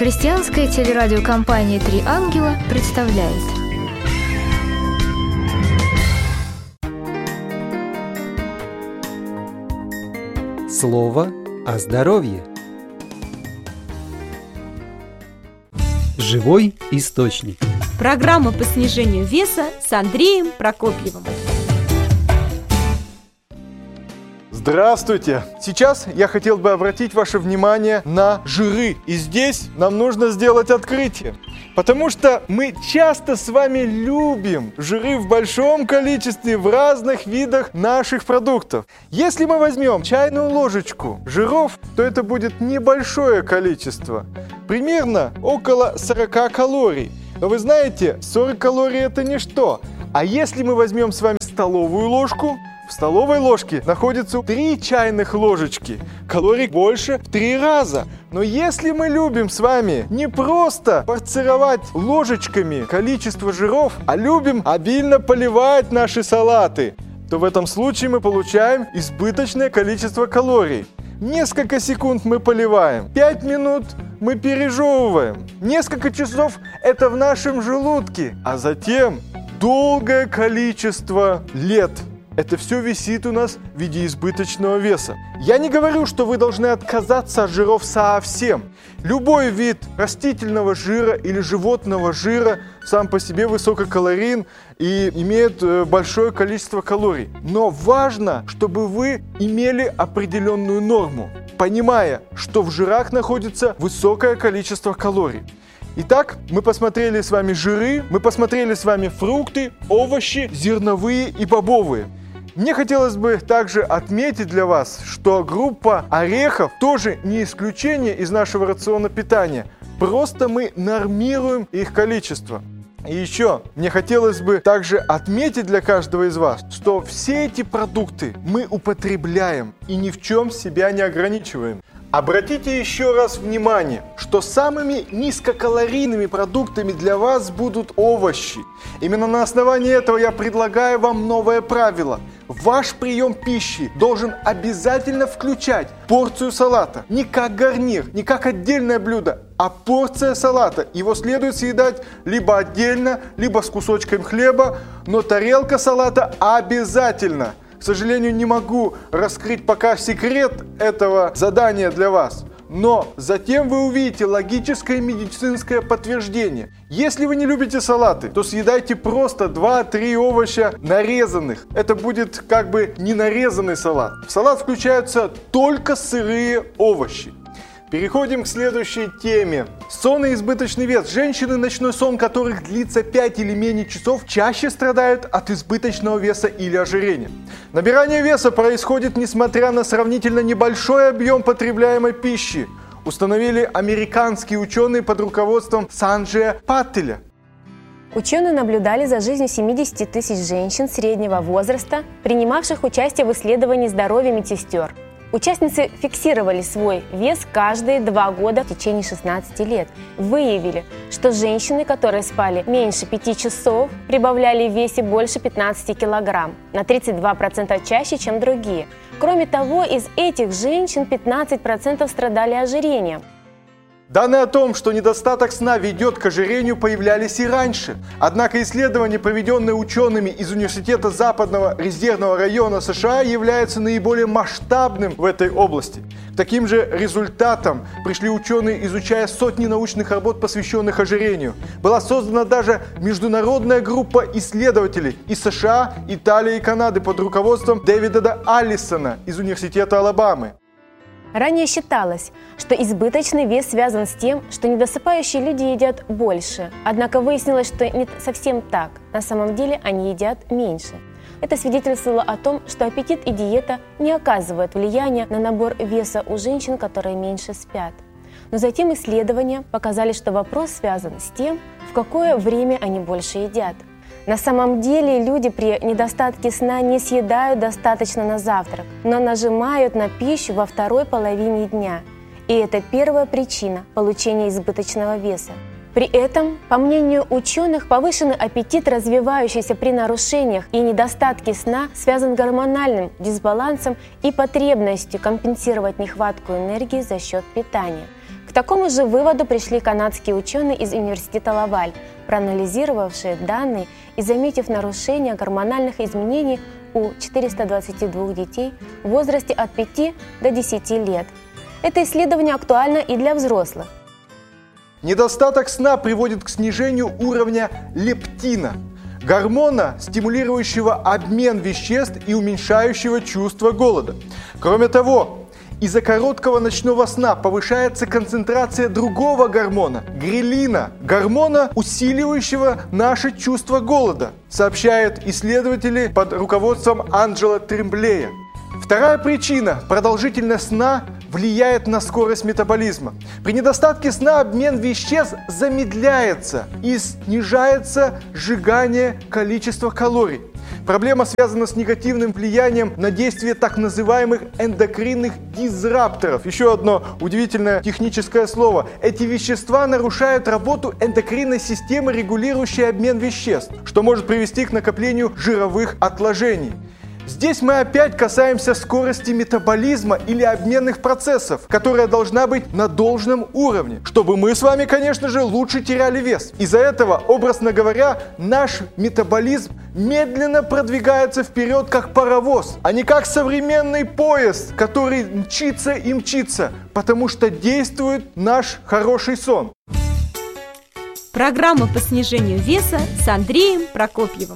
Христианская телерадиокомпания «Три ангела» представляет. Слово о здоровье. Живой источник. Программа по снижению веса с Андреем Прокопьевым. Здравствуйте! Сейчас я хотел бы обратить ваше внимание на жиры. И здесь нам нужно сделать открытие. Потому что мы часто с вами любим жиры в большом количестве в разных видах наших продуктов. Если мы возьмем чайную ложечку жиров, то это будет небольшое количество. Примерно около 40 калорий. Но вы знаете, 40 калорий это ничто. А если мы возьмем с вами столовую ложку, в столовой ложке находится 3 чайных ложечки. Калорий больше в 3 раза. Но если мы любим с вами не просто порционировать ложечками количество жиров, а любим обильно поливать наши салаты, то в этом случае мы получаем избыточное количество калорий. Несколько секунд мы поливаем, 5 минут мы пережевываем, несколько часов это в нашем желудке, а затем долгое количество лет. Это все висит у нас в виде избыточного веса. Я не говорю, что вы должны отказаться от жиров совсем. Любой вид растительного жира или животного жира сам по себе высококалорийен и имеет большое количество калорий. Но важно, чтобы вы имели определенную норму, понимая, что в жирах находится высокое количество калорий. Итак, мы посмотрели с вами жиры, мы посмотрели с вами фрукты, овощи, зерновые и бобовые. Мне хотелось бы также отметить для вас, что группа орехов тоже не исключение из нашего рациона питания. Просто мы нормируем их количество. И еще мне хотелось бы также отметить для каждого из вас, что все эти продукты мы употребляем и ни в чем себя не ограничиваем. Обратите еще раз внимание, что самыми низкокалорийными продуктами для вас будут овощи. Именно на основании этого я предлагаю вам новое правило. Ваш прием пищи должен обязательно включать порцию салата. Не как гарнир, не как отдельное блюдо, а порция салата. Его следует съедать либо отдельно, либо с кусочком хлеба, но тарелка салата обязательно. К сожалению, не могу раскрыть пока секрет этого задания для вас. Но затем вы увидите логическое и медицинское подтверждение. Если вы не любите салаты, то съедайте просто 2-3 овоща нарезанных. Это будет как бы не нарезанный салат. В салат включаются только сырые овощи. Переходим к следующей теме. Сон и избыточный вес. Женщины, ночной сон которых длится 5 или менее часов, чаще страдают от избыточного веса или ожирения. Набирание веса происходит несмотря на сравнительно небольшой объем потребляемой пищи, установили американские ученые под руководством Санджея Паттеля. Ученые наблюдали за жизнью 70 тысяч женщин среднего возраста, принимавших участие в исследовании здоровья медсестер. Участницы фиксировали свой вес каждые 2 года в течение 16 лет. Выявили, что женщины, которые спали меньше 5 часов, прибавляли в весе больше 15 килограмм, на 32% чаще, чем другие. Кроме того, из этих женщин 15% страдали ожирением. Данные о том, что недостаток сна ведет к ожирению, появлялись и раньше. Однако исследования, проведенные учеными из Университета Западного резервного района США, являются наиболее масштабным в этой области. К таким же результатам пришли ученые, изучая сотни научных работ, посвященных ожирению. Была создана даже международная группа исследователей из США, Италии и Канады под руководством Дэвида Аллисона из Университета Алабамы. Ранее считалось, что избыточный вес связан с тем, что недосыпающие люди едят больше. Однако выяснилось, что не совсем так. На самом деле они едят меньше. Это свидетельствовало о том, что аппетит и диета не оказывают влияния на набор веса у женщин, которые меньше спят. Но затем исследования показали, что вопрос связан с тем, в какое время они больше едят. На самом деле люди при недостатке сна не съедают достаточно на завтрак, но нажимают на пищу во второй половине дня. И это первая причина получения избыточного веса. При этом, по мнению ученых, повышенный аппетит, развивающийся при нарушениях и недостатке сна, связан с гормональным дисбалансом и потребностью компенсировать нехватку энергии за счет питания. К К такому же выводу пришли канадские ученые из университета Лаваль, проанализировавшие данные и заметив нарушение гормональных изменений у 422 детей в возрасте от 5 до 10 лет. Это исследование актуально и для взрослых. Недостаток сна приводит к снижению уровня лептина, гормона, стимулирующего обмен веществ и уменьшающего чувство голода. Кроме того, из-за короткого ночного сна повышается концентрация другого гормона – грелина, гормона, усиливающего наше чувство голода, сообщают исследователи под руководством Анджела Тремблея. Вторая причина – продолжительность сна влияет на скорость метаболизма. При недостатке сна обмен веществ замедляется и снижается сжигание количества калорий. Проблема связана с негативным влиянием на действие так называемых эндокринных дизрапторов. Еще одно удивительное техническое слово. Эти вещества нарушают работу эндокринной системы, регулирующей обмен веществ, что может привести к накоплению жировых отложений. Здесь мы опять касаемся скорости метаболизма или обменных процессов, которая должна быть на должном уровне, чтобы мы с вами, конечно же, лучше теряли вес. Из-за этого, образно говоря, наш метаболизм медленно продвигается вперед, как паровоз, а не как современный поезд, который мчится и мчится, потому что действует наш хороший сон. Программа по снижению веса с Андреем Прокопьевым.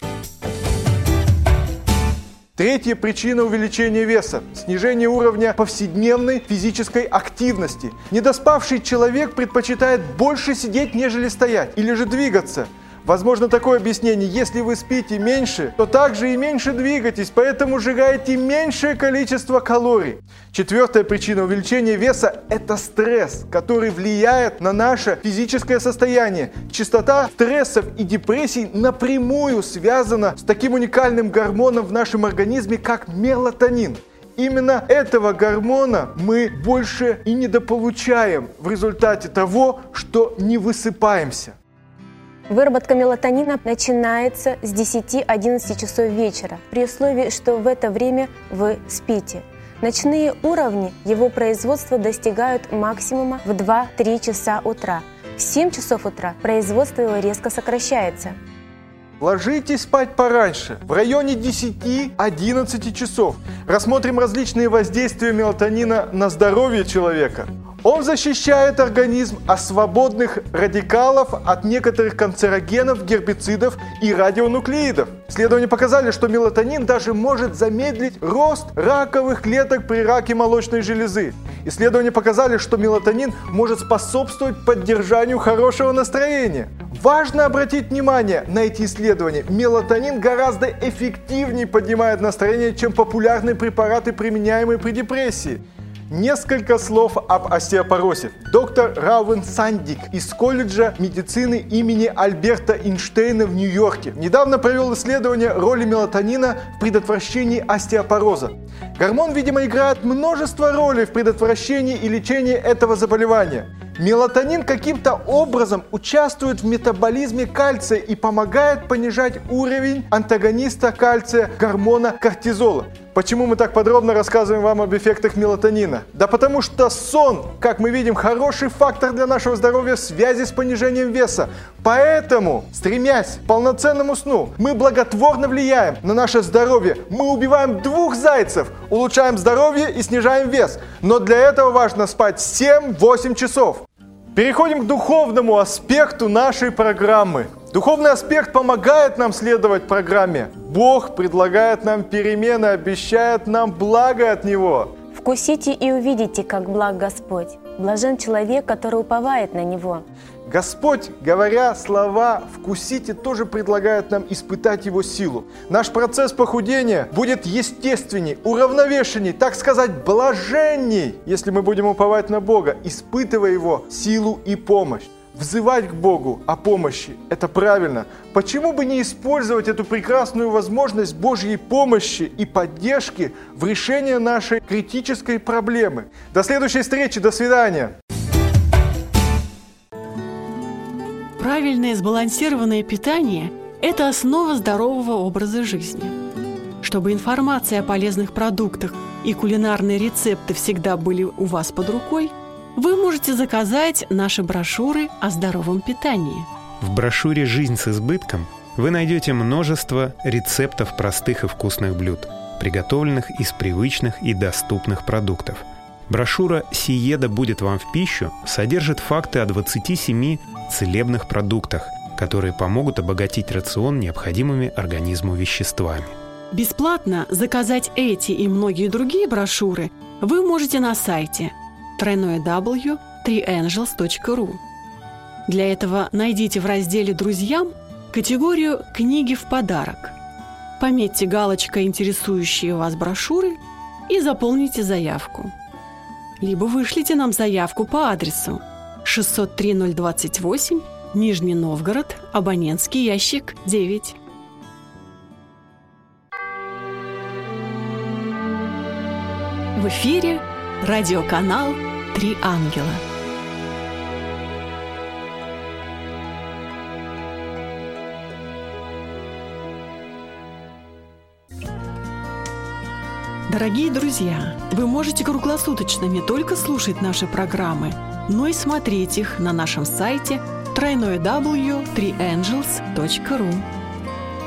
Третья причина увеличения веса – снижение уровня повседневной физической активности. Недоспавший человек предпочитает больше сидеть, нежели стоять, или же двигаться. Возможно такое объяснение: если вы спите меньше, то также и меньше двигаетесь, поэтому сжигаете меньшее количество калорий. Четвертая причина увеличения веса – это стресс, который влияет на наше физическое состояние. Частота стрессов и депрессий напрямую связана с таким уникальным гормоном в нашем организме, как мелатонин. Именно этого гормона мы больше и недополучаем в результате того, что не высыпаемся. Выработка мелатонина начинается с 10-11 часов вечера, при условии, что в это время вы спите. Ночные уровни его производства достигают максимума в 2-3 часа утра. В 7 часов утра производство его резко сокращается. Ложитесь спать пораньше, в районе 10-11 часов. Рассмотрим различные воздействия мелатонина на здоровье человека. Он защищает организм от свободных радикалов, от некоторых канцерогенов, гербицидов и радионуклеидов. Исследования показали, что мелатонин даже может замедлить рост раковых клеток при раке молочной железы. Исследования показали, что мелатонин может способствовать поддержанию хорошего настроения. Важно обратить внимание на эти исследования. Мелатонин гораздо эффективнее поднимает настроение, чем популярные препараты, применяемые при депрессии. Несколько слов об остеопорозе. Доктор Раувен Сандик из колледжа медицины имени Альберта Эйнштейна в Нью-Йорке недавно провел исследование роли мелатонина в предотвращении остеопороза. Гормон, видимо, играет множество ролей в предотвращении и лечении этого заболевания. Мелатонин каким-то образом участвует в метаболизме кальция и помогает понижать уровень антагониста кальция гормона кортизола. Почему мы так подробно рассказываем вам об эффектах мелатонина? Да потому что сон, как мы видим, хороший фактор для нашего здоровья в связи с понижением веса. Поэтому, стремясь к полноценному сну, мы благотворно влияем на наше здоровье. Мы убиваем двух зайцев, улучшаем здоровье и снижаем вес. Но для этого важно спать 7-8 часов. Переходим к духовному аспекту нашей программы. Духовный аспект помогает нам следовать программе. Бог предлагает нам перемены, обещает нам благо от Него. Вкусите и увидите, как благ Господь. Блажен человек, который уповает на Него. Господь, говоря слова «вкусите», тоже предлагает нам испытать Его силу. Наш процесс похудения будет естественней, уравновешенней, так сказать, блаженней, если мы будем уповать на Бога, испытывая Его силу и помощь. Взывать к Богу о помощи – это правильно. Почему бы не использовать эту прекрасную возможность Божьей помощи и поддержки в решении нашей критической проблемы? До следующей встречи, до свидания! Правильное сбалансированное питание – это основа здорового образа жизни. Чтобы информация о полезных продуктах и кулинарные рецепты всегда были у вас под рукой, вы можете заказать наши брошюры о здоровом питании. В брошюре «Жизнь с избытком» вы найдете множество рецептов простых и вкусных блюд, приготовленных из привычных и доступных продуктов. Брошюра «Сиеда будет вам в пищу» содержит факты о 27 целебных продуктах, которые помогут обогатить рацион необходимыми организму веществами. Бесплатно заказать эти и многие другие брошюры вы можете на сайте www.3angels.ru. Для этого найдите в разделе «Друзьям» категорию «Книги в подарок». Пометьте галочкой интересующие вас брошюры и заполните заявку. Либо вышлите нам заявку по адресу 603-028, Нижний Новгород, абонентский ящик 9. В эфире радиоканал «Три ангела». Дорогие друзья, вы можете круглосуточно не только слушать наши программы, но и смотреть их на нашем сайте www.3angels.ru.